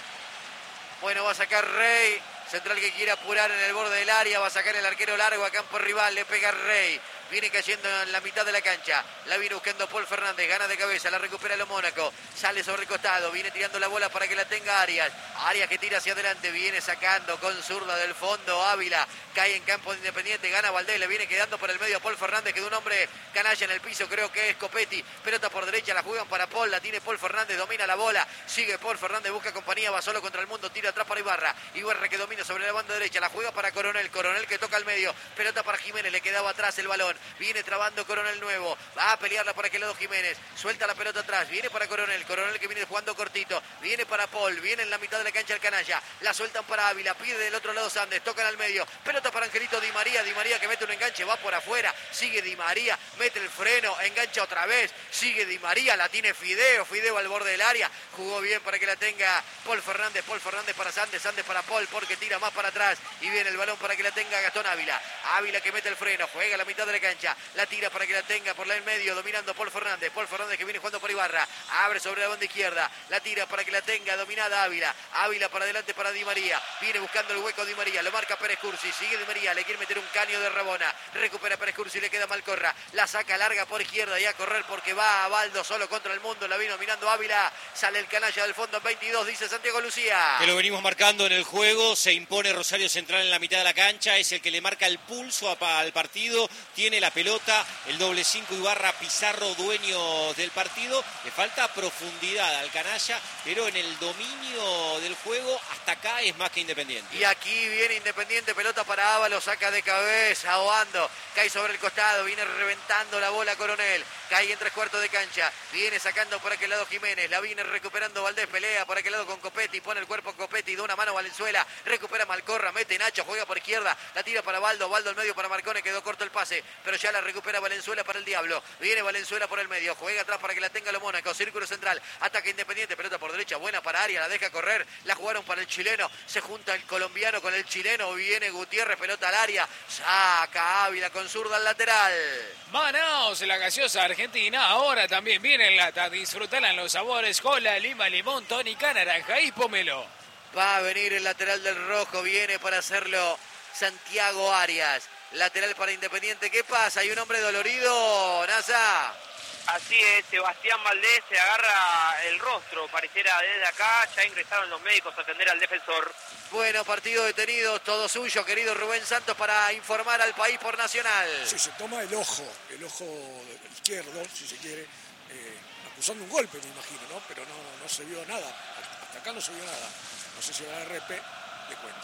Bueno, va a sacar Rey. Central que quiere apurar en el borde del área. Va a sacar el arquero largo a campo rival. Le pega Rey. Viene cayendo en la mitad de la cancha. La viene buscando Paul Fernández. Gana de cabeza. La recupera lo Mónaco. Sale sobre el costado. Viene tirando la bola para que la tenga Arias. Arias que tira hacia adelante. Viene sacando con zurda del fondo. Ávila. Cae en campo de Independiente. Gana Valdés. Le viene quedando por el medio a Paul Fernández. Quedó un hombre canalla en el piso. Creo que es Copetti. Pelota por derecha. La juegan para Paul. La tiene Paul Fernández. Domina la bola. Sigue Paul Fernández. Busca compañía. Va solo contra el mundo. Tira atrás para Ibarra. Ibarra que domina sobre la banda derecha. La juega para Coronel. Coronel que toca al medio. Pelota para Jiménez. Le quedaba atrás el balón. Viene trabando Coronel nuevo. Va a pelearla por aquel lado Jiménez. Suelta la pelota atrás. Viene para Coronel. Coronel que viene jugando cortito. Viene para Paul. Viene en la mitad de la cancha el canalla. La sueltan para Ávila. Pide del otro lado Sandes. Tocan al medio. Pelota para Angelito Di María. Di María que mete un enganche. Va por afuera. Sigue Di María. Mete el freno. Engancha otra vez. Sigue Di María. La tiene Fideo. Fideo al borde del área. Jugó bien para que la tenga Paul Fernández. Paul Fernández para Sandes. Sandes para Paul porque tira más para atrás. Y viene el balón para que la tenga Gastón Ávila. Ávila que mete el freno. Juega a la mitad de la cancha. La tira para que la tenga por la en medio. Dominando Paul Fernández. Paul Fernández que viene jugando por Ibarra. Abre sobre la banda izquierda. La tira para que la tenga dominada Ávila. Ávila para adelante para Di María. Viene buscando el hueco Di María. Lo marca Pérez Cursi. Sigue Di María. Le quiere meter un caño de Rabona. Recupera Pérez Cursi. Le queda Malcorra. La saca larga por izquierda y a correr porque va a Baldo solo contra el mundo. La viene dominando Ávila. Sale el canalla del fondo en 22. Dice Santiago Lucía. Que lo venimos marcando en el juego. Se impone Rosario Central en la mitad de la cancha. Es el que le marca el pulso al partido. Tiene la pelota. El doble 5 Ibarra, Pizarro, dueño del partido. Le falta profundidad al canalla, pero en el dominio del juego hasta acá es más que Independiente. Y aquí viene Independiente, pelota para Ávalo, saca de cabeza, ahogando, cae sobre el costado, viene reventando la bola Coronel, cae en 3/4 de cancha, viene sacando por aquel lado Jiménez, la viene recuperando Valdés, pelea por aquel lado con Copetti, pone el cuerpo Copetti, da una mano Valenzuela, recupera Malcorra, mete Nacho, juega por izquierda, la tira para Baldo, Baldo al medio para Marcone, quedó corto el pase, pero ya la recupera Valenzuela para el Diablo, viene Valenzuela por el medio, juega atrás para que la tenga lo Mónaco, círculo central, ataque Independiente, pelota por derecha, buena para Arias, la deja correr, la jugaron para el chileno, se junta el colombiano con el chileno, viene Gutiérrez, pelota al área, saca Ávila con zurda al lateral. Manaos, la gaseosa argentina, ahora también viene en lata, disfrutala en los sabores, cola, lima, limón, tónica, naranja y pomelo. Va a venir el lateral del rojo, viene para hacerlo Santiago Arias, lateral para Independiente, ¿qué pasa? ¿Hay un hombre dolorido, Nasa? Así es, Sebastián Valdés se agarra el rostro, pareciera desde acá, ya ingresaron los médicos a atender al defensor. Bueno, partido detenido, todo suyo, querido Rubén Santos, para informar al país por Nacional. Sí, se toma el ojo izquierdo, si se quiere, acusando un golpe, me imagino, ¿no? Pero no se vio nada, hasta acá no se vio nada. No sé si va a la RP, le cuento.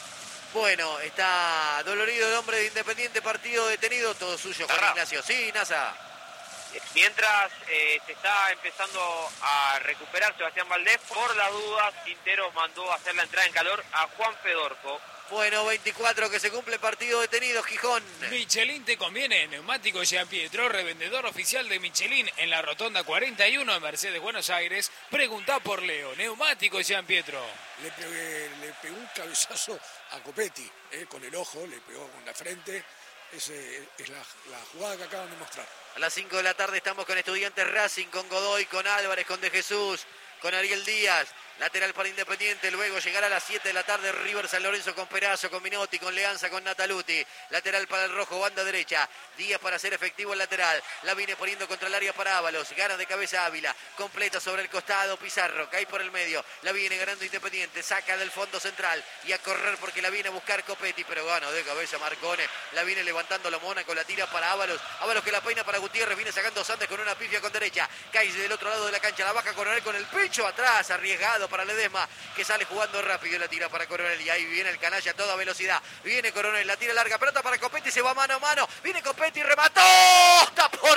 Bueno, está dolorido el hombre de Independiente, partido detenido, todo suyo, Juan Ignacio. Sí, Nasa. Mientras se está empezando a recuperar Sebastián Valdés, por las dudas, Quinteros mandó a hacer la entrada en calor a Juan Fedorco. Bueno, 24 que se cumple, partido detenido, Gijón. Michelin te conviene, neumático Gianpietro, revendedor oficial de Michelin en la Rotonda 41 en Mercedes, Buenos Aires. Preguntá por Leo, neumático Gianpietro. Le pegó un cabezazo a Copetti, con el ojo, le pegó con la frente. Esa es la jugada que acaban de mostrar. A las 5 de la tarde estamos con Estudiantes Racing, con Godoy, con Álvarez, con De Jesús, con Ariel Díaz. Lateral para Independiente, luego llegará a las 7 de la tarde River San Lorenzo con Perazo, con Minotti, con Leanza, con Nataluti. Lateral para el rojo, banda derecha. Díaz para hacer efectivo el lateral. La viene poniendo contra el área para Ábalos. Gana de cabeza Ávila. Completa sobre el costado Pizarro. Cae por el medio. La viene ganando Independiente. Saca del fondo central. Y a correr porque la viene a buscar Copetti. Pero gana de cabeza Marcone. La viene levantando la Mónaco. La tira para Ábalos. Ábalos que la peina para Gutiérrez. Viene sacando Sandes con una pifia con derecha. Cae del otro lado de la cancha. La baja Coronel con el pecho atrás. Arriesgado para Ledesma, que sale jugando rápido, la tira para Coronel y ahí viene el canalla a toda velocidad, viene Coronel, la tira larga, pelota para Copetti, se va mano a mano, viene Copetti, remató, tapó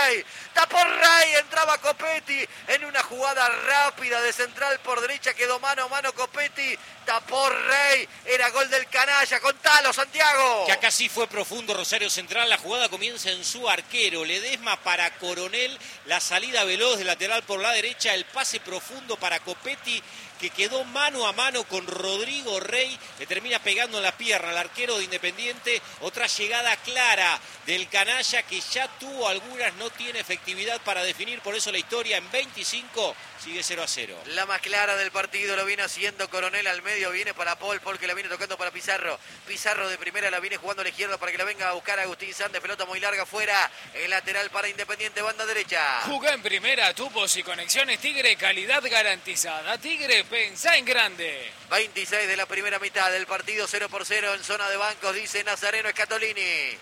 Rey, entraba Copetti en una jugada rápida de central por derecha, quedó mano a mano Copetti, tapó Rey, era gol del canalla, contalo Santiago. Que acá sí fue profundo Rosario Central, la jugada comienza en su arquero, Ledesma para Coronel, la salida veloz de lateral por la derecha, el pase profundo para Copetti, que quedó mano a mano con Rodrigo Rey, le termina pegando en la pierna al arquero de Independiente. Otra llegada clara del canalla que ya tuvo algunas, no tiene efectividad para definir, por eso la historia en 25 sigue 0-0. La más clara del partido lo viene haciendo Coronel al medio, viene para Paul que la viene tocando para Pizarro. Pizarro de primera la viene jugando a la izquierda para que la venga a buscar a Agustín Sandes, pelota muy larga afuera, el lateral para Independiente, banda derecha. Jugá en primera, tubos y conexiones Tigre, calidad garantizada. Tigre, pensá en grande. 26 de la primera mitad del partido, 0-0 en zona de bancos, dice Nazareno Scatolini.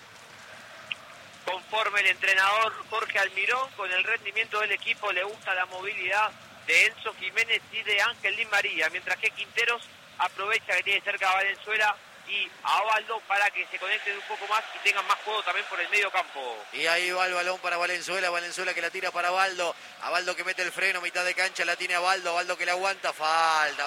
Conforme el entrenador Jorge Almirón, con el rendimiento del equipo le gusta la movilidad de Enzo Jiménez y de Ángel Di María, mientras que Quinteros aprovecha que tiene cerca a Valenzuela y a Ovaldo para que se conecten un poco más y tengan más juego también por el medio campo. Y ahí va el balón para Valenzuela que la tira para Abaldo, Abaldo que mete el freno, mitad de cancha la tiene Abaldo que la aguanta, falta,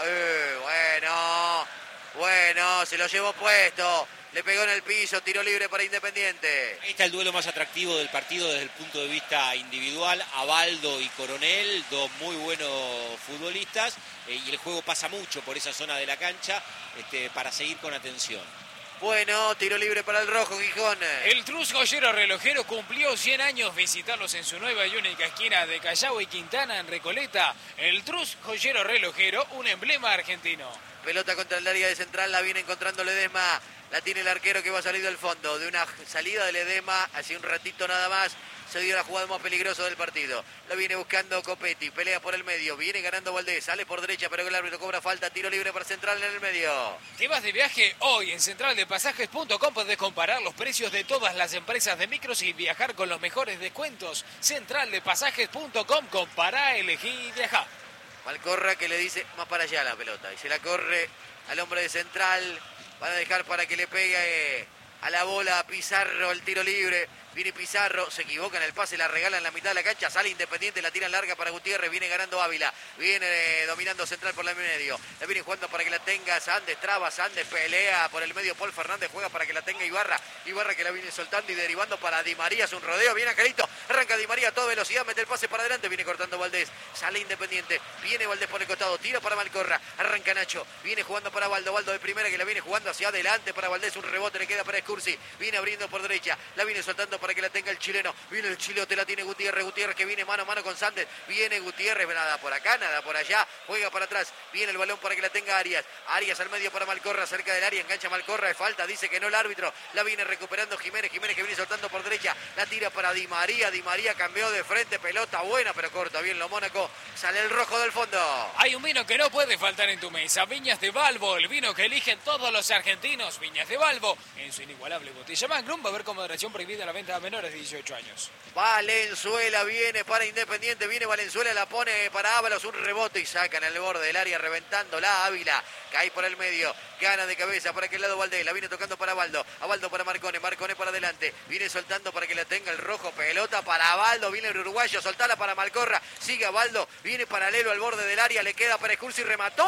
bueno, se lo llevó puesto. Le pegó en el piso, tiro libre para Independiente. Ahí está el duelo más atractivo del partido desde el punto de vista individual. Abaldo y Coronel, dos muy buenos futbolistas. Y el juego pasa mucho por esa zona de la cancha para seguir con atención. Bueno, tiro libre para el rojo, Gijón. El Trus Joyero Relojero cumplió 100 años. Visitarlos en su nueva y única esquina de Callao y Quintana en Recoleta. El Trus Joyero Relojero, un emblema argentino. Pelota contra el área de central, la viene encontrando Ledesma. La tiene el arquero que va a salir del fondo. De una salida de Ledesma, hace un ratito nada más, se dio la jugada más peligrosa del partido. La viene buscando Copetti, pelea por el medio, viene ganando Valdés, sale por derecha, pero el árbitro cobra falta, tiro libre para Central en el medio. ¿Te vas de viaje? Hoy en centraldepasajes.com podés comparar los precios de todas las empresas de micros y viajar con los mejores descuentos. Centraldepasajes.com, compará, elegí y viajá. Malcorra que le dice más para allá la pelota y se la corre al hombre de Central. Van a dejar para que le pegue a la bola a Pizarro, el tiro libre. Viene Pizarro, se equivoca en el pase, la regala en la mitad de la cancha, sale Independiente, la tira larga para Gutiérrez, viene ganando Ávila, viene dominando Central por el medio, la viene jugando para que la tenga Sandes, traba Sandes, pelea por el medio, Paul Fernández juega para que la tenga Ibarra que la viene soltando y derivando para Di María, es un rodeo, viene Angelito, arranca Di María a toda velocidad, mete el pase para adelante, viene cortando Valdés, sale Independiente, viene Valdés por el costado, tira para Malcorra, arranca Nacho, viene jugando para Valdo de primera que la viene jugando hacia adelante para Valdés, un rebote le queda para Escursi, viene abriendo por derecha, la viene soltando para que la tenga el chileno, viene el chilote, la tiene Gutiérrez que viene mano a mano con Sandes, viene Gutiérrez, nada por acá, nada por allá, juega para atrás, viene el balón para que la tenga Arias al medio para Malcorra, cerca del área, engancha Malcorra, de falta, dice que no el árbitro, la viene recuperando Jiménez que viene soltando por derecha, la tira para Di María cambió de frente, pelota buena, pero corta bien lo Mónaco, sale el rojo del fondo. Hay un vino que no puede faltar en tu mesa, Viñas de Balbo, el vino que eligen todos los argentinos, Viñas de Balbo, en su inigualable botella Magnum, va a haber con moderación prohibida la venta a menores de 18 años. Valenzuela viene para Independiente, viene Valenzuela, la pone para Ábalos, un rebote y sacan al borde del área, reventándola Ávila, cae por el medio, gana de cabeza para aquel lado Valdés, la viene tocando para Abaldo para Marcone para adelante, viene soltando para que la tenga el rojo, pelota para Abaldo, viene el uruguayo, soltala para Malcorra, sigue Abaldo, viene paralelo al borde del área, le queda para Escursi y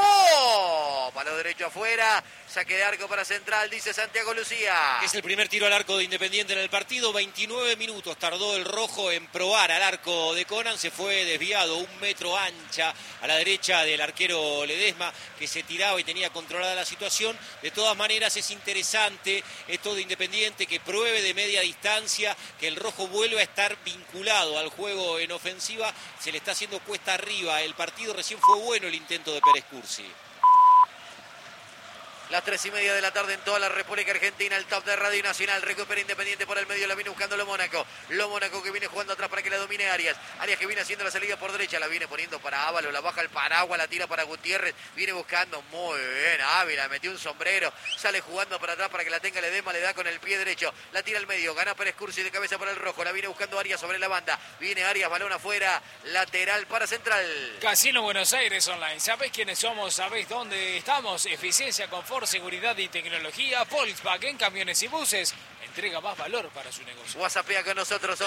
remató, palo derecho afuera, saque de arco para Central, dice Santiago Lucía. Es el primer tiro al arco de Independiente en el partido, 29 minutos tardó el rojo en probar al arco de Conan, se fue desviado 1 metro ancha a la derecha del arquero Ledesma, que se tiraba y tenía controlada la situación. De todas maneras es interesante esto de Independiente, que pruebe 9 de media distancia, que el rojo vuelve a estar vinculado al juego en ofensiva, se le está haciendo cuesta arriba. El partido recién fue bueno el intento de Pérez Cursi. Las 3:30 de la tarde en toda la República Argentina, el top de Radio Nacional. Recupera Independiente por el medio, la viene buscando Lo Mónaco. Lo Mónaco que viene jugando atrás para que la domine Arias. Arias que viene haciendo la salida por derecha, la viene poniendo para Ábalos, la baja el paraguas, la tira para Gutiérrez. Viene buscando muy bien Ávila, metió un sombrero, sale jugando para atrás para que la tenga Ledesma, le da con el pie derecho. La tira al medio, gana Pérez Cursi de cabeza para el rojo. La viene buscando Arias sobre la banda. Viene Arias, balón afuera, lateral para Central. Casino Buenos Aires Online. ¿Sabés quiénes somos? ¿Sabés dónde estamos? Eficiencia, confort, seguridad y tecnología. Volkswagen Camiones y Buses. Entrega más valor para su negocio. WhatsAppea con nosotros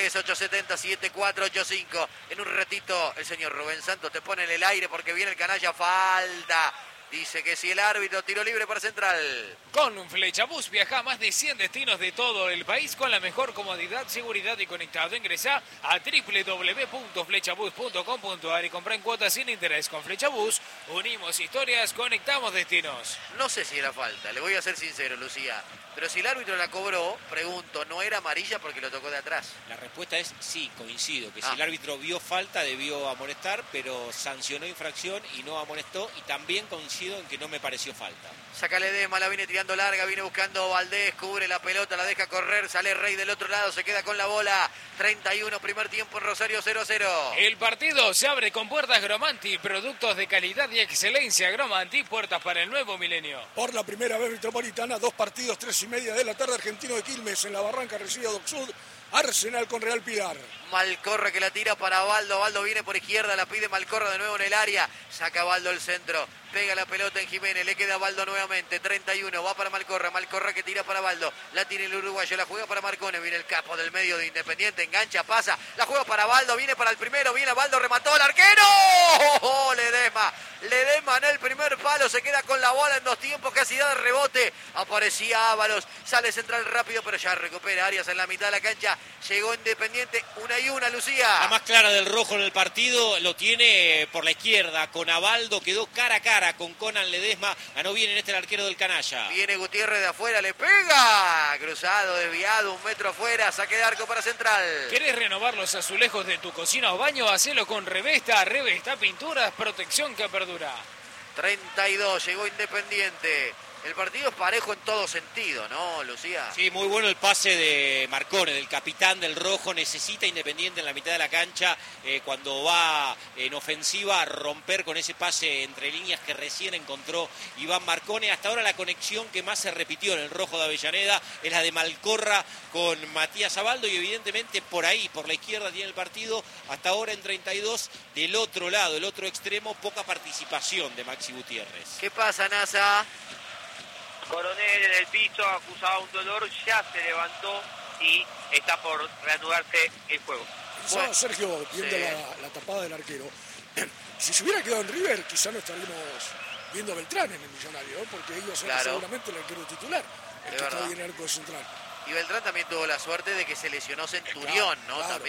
11-3-870-7485. En un ratito el señor Rubén Santos te pone en el aire porque viene el canalla. Falta. Dice que si el árbitro, tiro libre para Central. Con Flechabús viaja a más de 100 destinos de todo el país con la mejor comodidad, seguridad y conectado. Ingresá a www.flechabus.com.ar y comprá en cuotas sin interés. Con Flechabús unimos historias, conectamos destinos. No sé si era falta, le voy a ser sincero, Lucía. Pero si el árbitro la cobró, pregunto, ¿no era amarilla porque lo tocó de atrás? La respuesta es sí, coincido, que si el árbitro vio falta debió amonestar, pero sancionó infracción y no amonestó, y también coincido en que no me pareció falta. Saca Ledesma, la viene tirando larga, viene buscando Valdés, cubre la pelota, la deja correr, sale Rey del otro lado, se queda con la bola. 31, primer tiempo en Rosario, 0-0. El partido se abre con puertas Gromanti, productos de calidad y excelencia. Gromanti, puertas para el nuevo milenio. Por la primera vez metropolitana, 2 partidos, 3:30 de la tarde, Argentino de Quilmes en la Barranca recibe a Doc Sud, Arsenal con Real Pilar. Malcorra que la tira para Baldo, Baldo viene por izquierda, la pide Malcorra de nuevo en el área, saca Baldo el centro, pega la pelota en Jiménez, le queda Baldo nuevamente, 31, va para Malcorra, Malcorra que tira para Baldo, la tiene el uruguayo, la juega para Marcone, viene el capo del medio de Independiente, engancha, pasa, la juega para Baldo, viene para el primero, viene Baldo, remató el arquero, Ledesma en el primer palo, se queda con la bola en 2 tiempos, casi da de rebote, aparecía Ábalos, sale Central rápido, pero ya recupera Arias en la mitad de la cancha, llegó Independiente, 1-1, Lucía. La más clara del rojo en el partido lo tiene por la izquierda, con Abaldo, quedó cara a cara con Conan Ledesma, ganó bien en este el arquero del canalla. Viene Gutiérrez de afuera, le pega, cruzado, desviado, 1 metro afuera, saque de arco para Central. ¿Querés renovar los azulejos de tu cocina o baño? Hacelo con Revesta, Revesta Pinturas, protección que perdura. 32, llegó Independiente. El partido es parejo en todo sentido, ¿no, Lucía? Sí, muy bueno el pase de Marcone, del capitán del rojo. Necesita Independiente en la mitad de la cancha, cuando va en ofensiva, a romper con ese pase entre líneas que recién encontró Iván Marcone. Hasta ahora la conexión que más se repitió en el rojo de Avellaneda es la de Malcorra con Matías Abaldo, y evidentemente por ahí, por la izquierda tiene el partido. Hasta ahora en 32, del otro lado, el otro extremo, poca participación de Maxi Gutiérrez. ¿Qué pasa, Nasa? Coronel en el piso, acusaba un dolor, ya se levantó y está por reanudarse el juego. Pensaba Sergio, viendo sí. la tapada del arquero. Si se hubiera quedado en River, quizá no estaríamos viendo a Beltrán en el Millonario, ¿eh? Porque iba a ser seguramente el arquero titular, el que está ahí en el arco de Central. Y Beltrán también tuvo la suerte de que se lesionó Centurión, ¿no? Claro. También